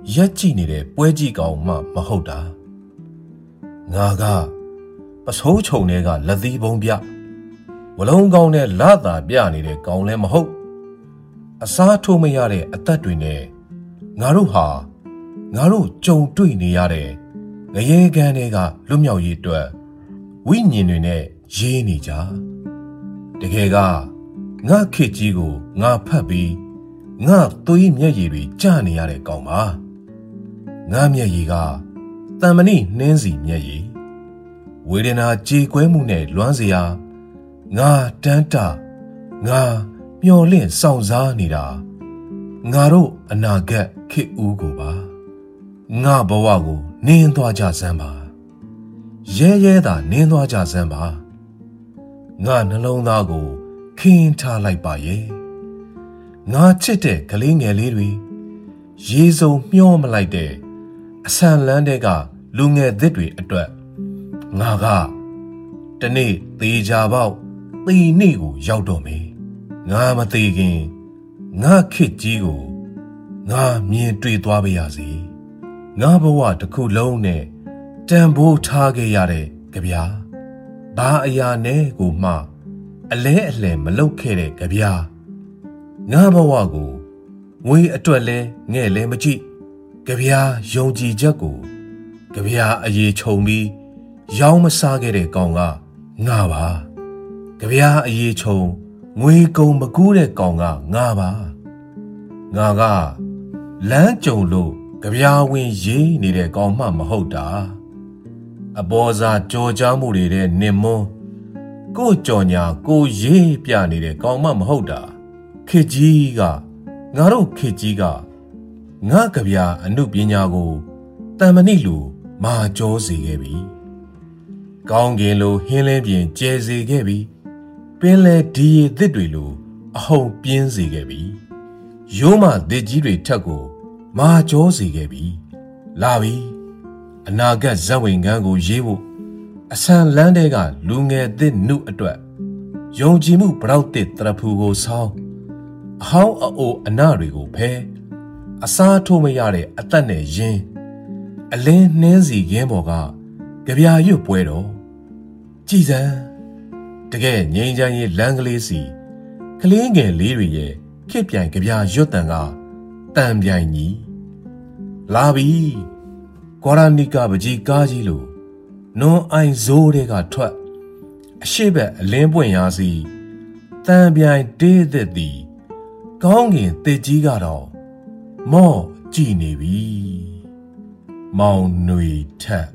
ရက်ကြည့်နေတဲ့ပွဲကြည့်ကောင်မှမဟုတ်တာငါကပစိုးချုံတွေကလက်သီးပုံပြဝလုံးကောင်းနဲ့လာတာပြနေတဲ့ကောင်လည်းမဟုတ်အစားထိုးမရတဲ့အသက်တွေနဲ့ငါတို့ဟာငါတို့ကြုံတွေ့နေရတဲ့ငရေကန်တွေကလွတ်မြောက်ရေးအတွက်ဝိညာဉ်တွေနဲ့ရေးနေကြတကယ်ကငါခေကြီးကိုငါဖတ်ပြီးငါသွေးမျက်ရည်တွေကျနေရတဲ့ကောင်ပါငါမျက်ရည်ကတန်မဏိနှင်းစီမျက်ရည်ဝေဒနာကြေကွဲမှုနဲ့လွမ်းစရာငါတန်းတငါမျော်လင့်ဆောင်စားနေတာငါတို့အနာဂတ်ခေတ်ဦးကိုပါငါဘဝကိုနင်းသွားကြစမ်းပါရဲရဲသာနင်းသွားကြစမ်းပါငါနှလုံးသားကိုခင်းထားလိုက်ပါရဲ့ငါချစ်တဲ့ကလေးငယ်လေးတွေရေစုံမျောမလိုက်တဲ့အဆန်လန်းတဲ့ကလူငယ်သစ်တွေအတွက်ငါကတနေ့သေးကြပေါက်သေနေ့ကိုရောက်တော့မယ်ငါမသေးခင်ငါခေတ်ကြီးကိုငါမြင်တွေ့သွားပါရစေငါဘဝတစ်ခုလုံးနဲ့တန်ဖိုးထားခဲ့ရတဲ့ကြဗျာဘာအရာနဲ့ကိုမှအလဲအလှယ်မလုပ်ခဲ့တဲ့ကြဗျာငါဘဝကိုငွေအတွက်လဲငဲ့လဲမကြည့်ကြဗျာယုံကြည်ချက်ကိုကြဗျာအရေးခြုံပြီးရောင်းမစားခဲ့တဲ့ကောင်ကငါပါကြဗျာအရေးခြုံငွေကုန်မကူးတဲ့ကောင်ကငါပါငါကလမ်းကြုံလို့ကြဗျာဝင်ရေးနေတဲ့ကောင်မှမဟုတ်တာအပေါ်စားကြော်ကြားမှုတွေတဲ့နင်မွန်းကိုကြော်ညာကိုရေးပြနေတဲ့ကောင်မှမဟုတ်တာခေကြီးကငါတို့ခေကြီးကငါကြဗျာအနုပညာကိုတန်မဏိလိုမာကြောစေခဲ့ပြီကောင်းကင်လိုဟင်းလင်းပြင်ကျဲစေခဲ့ပြီပင်လေဒီရည်သစ်တွေလိုအဟုန်ပြင်းစေခဲ့ပြီရိုးမသစ်ကြီးတွေထက်ကိုမာကြောစေခဲ့ပြီလာပြီအနာဂတ်ဇက်ဝင်ကန်းကိုရေးဖို့အဆန်လန်းတဲ့ကလူငယ်သစ်နုအတွက်ယုံကြည်မှုပရောက်တဲ့တရဖူကိုဆောင်းအဟောင်းအိုအနာတွေကိုဖဲအစားထိုးမရတဲ့အသက်နဲ့ရင်းအလင်းနှင်းစီခင်းပေါ်ကကြပြာရွတ်ပွဲတော်ကြည်စံတကယ်ငိမ့်ချမ်းရေးလမ်းကလေးစီကလေးငယ်လေးတွေရဲ့ခေပြိုင်ကြပြာရွတ်တန်ကတန်ပြိုင်ကြီးလာပြီကွာရနီကာပကြီးကားကြီးလို့နွန်အိုင်ဇိုးတွေကထွက်အရှိဘက်အလင်းပွင့်ရာစီတန်ပြိုင်တေးသက်သည်ကောင်းကင်တစ်ကြီးကတော့မော့ကြည်နေပြီမောင်ຫນွေထက်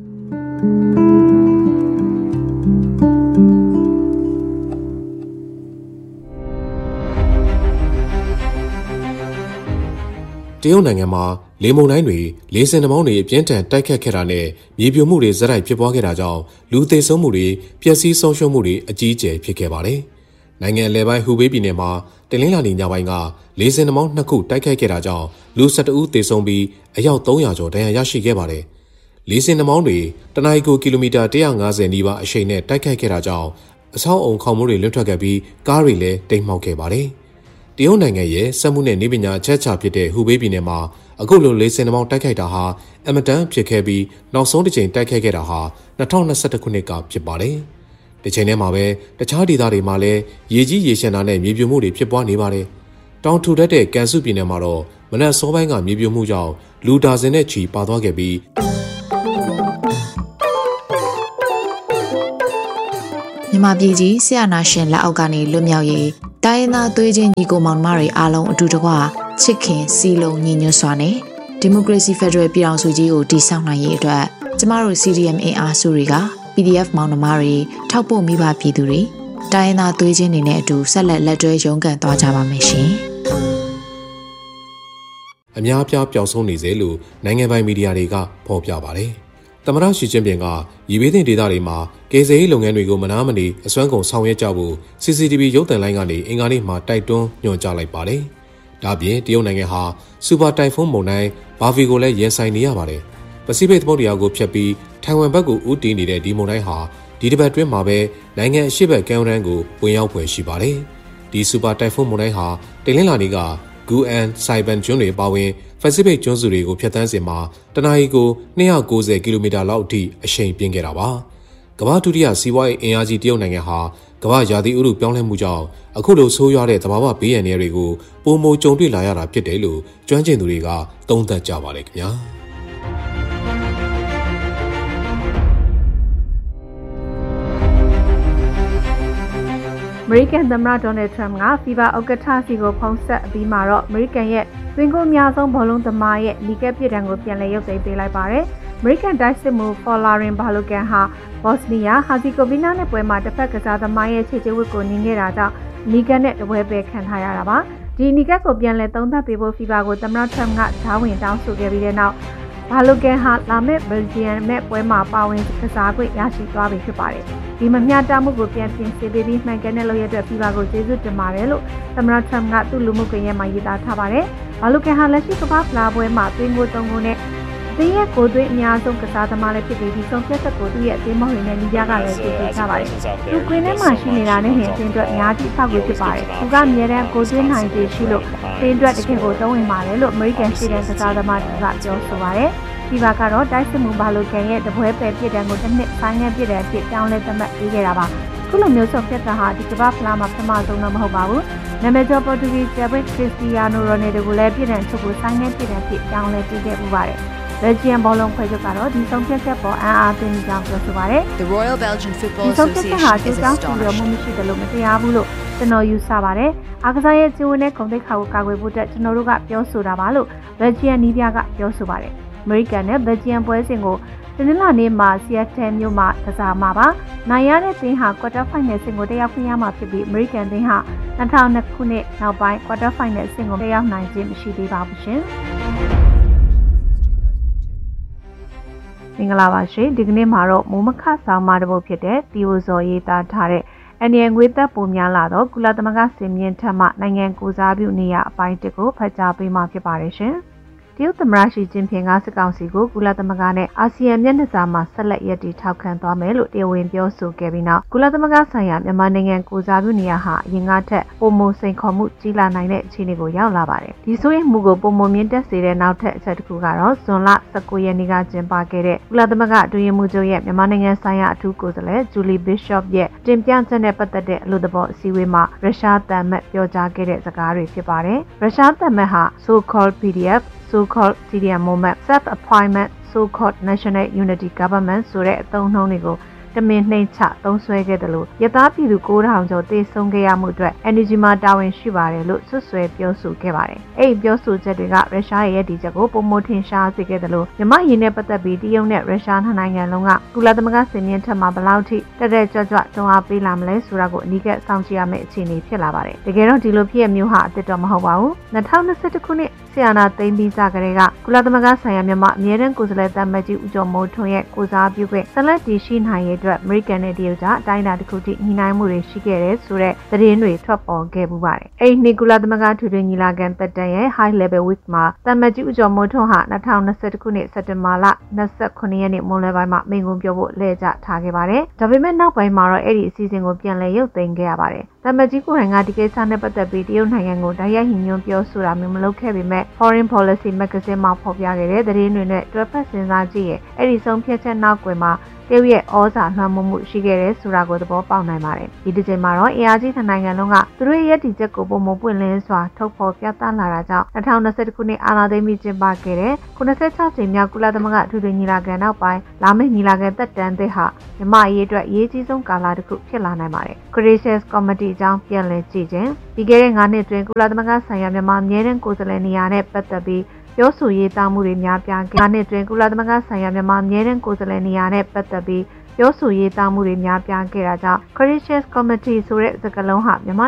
တရုတ်နိုင်ငံမှာလေမုန်တိုင်းတွေလေဆင်နှာမောင်းတွေအပြင်းထန်တိုက်ခတ်ခဲ့တာနဲ့မြေပြိုမှုတွေဇက်တိုက်ဖြစ်ပွားခဲ့တာကြောင့်လူသေဆုံးမှုတွေပျက်စီးဆုံးရှုံးမှုတွေအကြီးအကျယ်ဖြစ်ခဲ့ပါတယ်။နိုင်ငံအလယ်ပိုင်းဟူဘေးပြည်နယ်မှာတနင်္လာနေ့ညပိုင်းကလေဆင်နှာမောင်းနှစ်ခုတိုက်ခတ်ခဲ့တာကြောင့်လူ၁၁ဦးသေဆုံးပြီးအယောက်၃ရာကျော်ဒဏ်ရာရရှိခဲ့ပါတယ်။လေဆင်နှာမောင်းတွေတနအီကိုကီလိုမီတာ၁၅၀နီးပါးအရှိန်နဲ့တိုက်ခတ်ခဲ့တာကြောင့်အဆောက်အုံခေါင်မိုးတွေလွတ်ထွက်ခဲ့ပြီးကားတွေလည်းတိမ်မှောက်ခဲ့ပါတယ်။တရုတ်နိုင်ငံရဲ့စက်မှုနဲ့နေပညာအချက်အချာဖြစ်တဲ့ဟူဘေးပြည်နယ်မှာအခုလိုလေဆင်နှာမောင်းတိုက်ခိုက်တာဟာအမတန်ဖြစ်ခဲ့ပြီးနောက်ဆုံးတစ်ချိန်တိုက်ခိုက်ခဲ့တာဟာ၂၀၂၁ခုနှစ်ကဖြစ်ပါတယ်။ဒီချိန်ထဲမှာပဲတခြားဒေသတွေမှာလည်းရေကြီးရေရှမ်းတာနဲ့မြေပြိုမှုတွေဖြစ်ပွားနေပါတယ်။တောင်ထူထပ်တဲ့ကန်စုပြည်နယ်မှာတော့မနက်စောပိုင်းကမြေပြိုမှုကြောင့်လူဒါဇင်နဲ့ချီပါသွားခဲ့ပြီးမြန်မာပြည်ကြီးဆရာနာရှင်လက်အောက်ကနေလွတ်မြောက်ရေးတိုင်းရင်းသားသွေးချင်းညီကိုမောင်နှမတွေအားလုံးအတူတကွချစ်ခင်စီလုံးညီညွတ်စွာနဲ့ဒီမိုကရေစီဖက်ဒရယ်ပြည်ထောင်စုကြီးကိုတည်ဆောက်နိုင်ရေးအတွက်ကျမတို့ စီ ဒီ အမ် အင်အားစုတွေက ပီ ဒီ အက်ဖ် မောင်နှမတွေထောက်ပို့မိဘပြည်သူတွေတိုင်းရင်းသားသွေးချင်းတွေနဲ့အတူဆက်လက်လက်တွဲရုန်းကန်သွားကြပါမယ်ရှင်။အများအပြားပျောက်ဆုံးနေစေလို့နိုင်ငံပိုင်မီဒီယာတွေကဖော်ပြပါတယ်။သမ္မတရှီကျင်းပင်ကရည်ဘေးတင်ဒေသတွေမှာကယ်ဆယ်ရေးလုပ်ငန်းတွေကိုမနာမနေအစွမ်းကုန်ဆောင်ရွက်ကြဖို့ စီ စီ တီ ဗီ ရုပ်သံလိုင်းကနေအင်္ဂါနေ့မှာတိုက်တွန်းညွှန်ကြားလိုက်ပါတယ်။ဒါပြင်တရုတ်နိုင်ငံဟာစူပါတိုင်ဖုန်းမုန်တိုင်းဘာဖီကိုလည်းရင်ဆိုင်နေရပါတယ်။ပစိဖိတ်သမုဒ္ဒရာကိုဖျက်ပြီးထိုင်ဝမ်ဘက်ကိုဦးတည်နေတဲ့ဒီမုန်တိုင်းဟာဒီတစ်ပတ်တွင်းမှာပဲနိုင်ငံအရှေ့ဘက်ကမ်းရိုးတန်းကိုဝင်ရောက်ဖွယ်ရှိပါတယ်။ဒီစူပါတိုင်ဖုန်းမုန်တိုင်းဟာတနင်္လာနေ့ကဂူအန်ဆိုင်ဘန်ကျွန်းတွေပါဝင် Pacific ကျွန်းစုတွေကိုဖျက်ဆီးစဉ်မှာတနအီကိုtwo hundred ninetyကီလိုမီတာလောက်အထိအရှိန်ပြင်းခဲ့တာပါကမ္ဘာဒုတိယစီးပွားရေးအင်အားကြီးတရုတ်နိုင်ငံဟာကမ္ဘာရာသီဥတုပြောင်းလဲမှုကြောင့်အခုလိုဆိုးရွားတဲ့သဘာဝဘေးအန္တရာယ်တွေကိုပုံမကြုံတွေ့လာရတာဖြစ်တယ်လို့ကျွမ်းကျင်သူတွေကသုံးသပ်ကြပါတယ်ခင်ဗျာအမေရိကန်သမ္မတဒေါ်နယ်ထရမ့်ကဖီဗာဥက္ကဋ္ဌစီကိုဖုန်းဆက်အပြီးမှာတော့အမေရိကန်ရဲ့သွင်းကုန်အများဆုံးဘောလုံးသမားရဲ့နီကက်ပြည်တံကိုပြန်လည်ရုပ်သိမ်းပေးလိုက်ပါတယ်။အမေရိကန်တိုက်စစ်မှုဖော်လာရင်ဘာလိုကန်ဟာဘော့စနီးယားဟာဇီကိုဗီနာနဲ့ပွဲမှာတစ်ဖက်ကစားသမားရဲ့ခြေချဝတ်ကိုနင်းခဲ့တာကြောင့်နီကက်နဲ့တပွဲပဲခံထားရတာပါ။ဒီနီကက်ကိုပြန်လည်သုံးသပ်ပေးဖို့ဖီဗာကိုသမ္မတထရမ့်ကဂျားဝင်တောင်းဆိုခဲ့ပြီးတဲ့နောက်ဘာလိုကန်ဟာလာမယ့်ဘယ်လ်ဂျီယံနဲ့ပွဲမှာပါဝင်ကစားခွင့်ရရှိသွားပြီဖြစ်ပါတယ်။ဒီမမျှတမှုကိုပြန်ပြင်ဆင်ပေးပြီးမှန်ကန်တဲ့လုပ်ရတဲ့ဖီဗာကိုကျေးဇူးတင်ပါတယ်လို့သမ္မတထရမ့်ကသူ့လူမှုကွန်ရက်မှာရေးသားထားပါတယ်။ဘာလိုကန်ဟာလက်ရှိကမ္ဘာဖလားပွဲမှာသွင်းကိုသုံးကိုနဲ့အသင်းရဲ့ကိုယ်သွင်းအများဆုံးကစားသမားလည်းဖြစ်ပြီးဒီဆုံးဖြတ်ချက်ကိုသူ့ရဲ့အသင်းမောင်တွေနဲ့ညီပြကလည်းသိသိထားပါတယ်။သူကွင်းထဲမှာရှိနေတာနဲ့ဟင်အသင်းအတွက်အများကြီးဖောက်ကိုဖြစ်ပါတယ်။သူကအမြဲတမ်းကိုယ်သွင်းနိုင်သေးရှိလို့အသင်းအတွက်တကယ်ကိုသုံးဝင်ပါတယ်လို့အမေရိကန်ရှိတဲ့ကစားသမားတွေကပြောဆိုပါတယ်။ဒီဘာကတော့တိုက်စစ်မှုဘာလိုကန်ရဲ့တပွဲပယ်ပြစ်ဒဏ်ကိုတစ်နှစ်ဆိုင်းငံ့ပြစ်ဒဏ်အဖြစ်ပြောင်းလဲသတ်မှတ်ပေးခဲ့တာပါခုလိုမျိုးဆုံးဖြတ်တာဟာဒီကမ္ဘာဖလားမှာပထမဆုံးတော့မဟုတ်ပါဘူးနာမည်ကျော်ပေါ်တူဂီကျယ်ဘက်ခရစ္စတီယာနိုရိုနယ်ဒိုကိုလည်းပြစ်ဒဏ်ချုပ်ကိုဆိုင်းငံ့ပြစ်ဒဏ်အဖြစ်ပြောင်းလဲပေးခဲ့ပူပါတယ်ဘယ်လ်ဂျီယံဘောလုံးဖွဲ့ချုပ်ကတော့ဒီဆုံးဖြတ်ချက်ပေါ်အံ့အားသင့်ကြောင်းပြောဆိုပါတယ် The Royal Belgian Football Association ဟာဒီကြောင့်စီရောမှုမရှိတယ်လို့မတရားဘူးလို့ကျွန်တော်ယူဆပါတယ်အားကစားရဲ့ကျိုးနဲ့ဂုဏ်သိက္ခာကိုကာကွယ်ဖို့အတွက်ကျွန်တော်တို့ကပြောဆိုတာပါလို့ဘယ်လ်ဂျီယံနီးပြကပြောဆိုပါတယ်အမေရိကန်နဲ့ဘယ်လ်ဂျီယံပွဲစဉ်ကိုတနင်္လာနေ့မှာဆီယက်တန်မြို့မှာကစားမှာပါ။နိုင်ရတဲ့သင်းဟာကွာတာဖိုင်နယ်ဆင့်ကိုတက်ရောက်ခွင့်ရမှာဖြစ်ပြီးအမေရိကန်သင်းဟာtwo thousand twoခုနှစ်နောက်ပိုင်းကွာတာဖိုင်နယ်ဆင့်ကိုတက်ရောက်နိုင်ခြင်းမရှိသေးပါဘူးရှင်။မင်္ဂလာပါရှင်ဒီကနေ့မှာတော့မိုးမခဆောင်မတပုတ်ဖြစ်တဲ့တီယိုဇော်ရေးသားထားတဲ့အန်ရန်ငွေသက်ပုံများလာတော့ကုလသမဂ္ဂစင်မြင့်ထက်မှနိုင်ငံကိုစားပြုနေရအပိုင်းတစ်ကိုဖတ်ကြားပေးမှာဖြစ်ပါတယ်ရှင်။တရုတ်သမ္မတရှီကျင်းဖျင်ကစစ်ကောင်စီကိုကုလသမဂ္ဂနဲ့အာဆီယံမျက်နှာစာမှာဆက်လက်ရည်တည်ထောက်ခံသွားမယ်လို့တရားဝင်ပြောဆိုခဲ့ပြီးနောက်ကုလသမဂ္ဂဆိုင်ရာမြန်မာနိုင်ငံကိုစားပြုနေရဟာအရင်ကထက်ပုံမစိန်ခေါ်မှုကြီးလာနိုင်တဲ့အခြေအနေကိုရောက်လာပါတယ်။ဒီဆိုရင်မှုကိုပုံမမြင့်တက်စေတဲ့နောက်ထပ်အချက်တစ်ခုကတော့ဇွန်လone nineရက်နေ့ကကျင်းပခဲ့တဲ့ကုလသမဂ္ဂအတွင်းရေးမှူးချုပ်ရဲ့မြန်မာနိုင်ငံဆိုင်ရာအထူးကိုယ်စားလှယ်ဂျူလီဘစ်ရှော့ရဲ့တင်ပြချက်နဲ့ပတ်သက်တဲ့အလို့သဘောအစည်းအဝေးမှာရုရှားတန်မတ်ပြောကြားခဲ့တဲ့စကားတွေဖြစ်ပါတယ်။ရုရှားတန်မတ်ဟာ so-called ပီ ဒီ အက်ဖ်so-called C D M moment self-appointment so-called national unity government ဆိုတဲ့အသုံးအနှုန်းတွေကိုတမင်နှိမ့်ချသုံးစွဲခဲ့တယ်လို့ရသားပြည်သူnine thousandကျော်တေဆုံးခဲ့ရမှုအတွက် energy မှာတာဝန်ရှိပါတယ်လို့ဆွဆွဲပြောဆိုခဲ့ပါတယ်။အဲ့ဒီပြောဆိုချက်တွေကရုရှားရဲ့ဒီချက်ကိုပုံမထင်ရှားစေခဲ့တယ်လို့မြန်မာရင်းနဲ့ပတ်သက်ပြီးတရုတ်နဲ့ရုရှားနှစ်နိုင်ငံလုံးကကုလသမဂ္ဂစင်မြင့်ထက်မှာဘယ်လောက်ထိတက်တက်ကြွကြွတွန်းအားပေးလာမလဲဆိုတာကိုအနီးကပ်စောင့်ကြည့်ရမယ့်အခြေအနေဖြစ်လာပါတယ်။တကယ်တော့ဒီလိုဖြစ်ရမျိုးဟာအစ်စ်တော့မဟုတ်ပါဘူး။two thousand twenty-oneခုနှစ်ဆီယနာသိမ်းပြီးကြကြတဲ့ကကုလသမဂ္ဂဆိုင်ရာမြန်မာအမြဲတမ်းကိုယ်စားလှယ်တမတ်ကြီးဦးကျော်မိုးထွန်းရဲ့ကိုစားပြုခွင့်ဆက်လက်တည်ရှိနိုင်ရေးအတွက်အမေရိကန်နဲ့တရုတ်ကအတိုင်းအတာတစ်ခုထိညှိနှိုင်းမှုတွေရှိခဲ့တဲ့ဆိုတဲ့သတင်းတွေထွက်ပေါ်ခဲ့ပူပါတယ်။အဲ့ဒီနှစ်ကုလသမဂ္ဂထွေထွေညီလာခံတက်တန်ရဲ့ High Level Week မှာတမတ်ကြီးဦးကျော်မိုးထွန်းဟာtwo thousand twenty-oneခုနှစ်စက်တင်ဘာလtwenty-nineရက်နေ့မွန်းလွဲပိုင်းမှာမိန့်ခွန်းပြောဖို့လှည့်ကျထားခဲ့ပါတယ်။ဒါပေမဲ့နောက်ပိုင်းမှာတော့အဲ့ဒီအစီအစဉ်ကိုပြန်လည်ရုပ်သိမ်းခဲ့ရပါတယ်။တမတ်ကြီးကိုယ်တိုင်ကဒီကိစ္စနဲ့ပတ်သက်ပြီးတရုတ်နိုင်ငံကိုတိုက်ရိုက်ညှိနှိုင်းပြောဆိုတာမျိုးမလုပ်ခဲ့ပေမဲ့ Foreign Policy Magazine မှာဖော်ပြခဲ့တဲ့သတင်းတွေနဲ့တွဲဖက်စဉ်းစားကြည့်ရင်အဲ့ဒီဆုံးဖြတ်ချက်နောက်ကွယ်မှာတရုတ်ရဲ့ဩဇာလွှမ်းမိုးမှုရှိခဲ့တဲ့ဆိုတာကိုသဘောပေါက်နိုင်ပါတယ်။ဒီတစ်ချိန်မှာတော့အင်အားကြီးထနိုင်ငံလုံးကသူတို့ရဲ့ရည်တည်ချက်ကိုပုံမပွင့်လင်းစွာထုတ်ဖော်ပြသလာတာကြောင့်two thousand twenty-oneခုနှစ်အာဏာသိမ်းပြီးကျင်းပခဲ့တဲ့eighty-sixကြိမ်မြောက်ကုလသမဂ္ဂထူးထွေညီလာခံနောက်ပိုင်းလာမယ့်ညီလာခံသက်တမ်းသစ်ဟာမြန်မာအရေးအတွက်အရေးကြီးဆုံးကာလတစ်ခုဖြစ်လာနိုင်ပါတယ်။ Crisis Committee အကြောင်းပြန်လည်ကြည့်ခြင်းပြီးခဲ့တဲ့nineနှစ်တွင်ကုလသမဂ္ဂဆိုင်ရာမြန်မာအမြဲတမ်းကိုယ်စားလှယ်နေရာနဲ့ပတ်သက်ပြီးပြောဆိုရေးသားမှုတွေများပြားခဲ့တဲ့နှစ်တွင်ကုလသမဂ္ဂဆိုင်ရာမြန်မာအမြဲတမ်းကိုယ်စားလှယ်နေရာနဲ့ပတ်သက်ပြီးပြောဆိုရေးသားမှုတွေများပြားခဲ့တာကြောင့် Crisis Committee ဆိုတဲ့စကားလုံးဟာမြန်မာ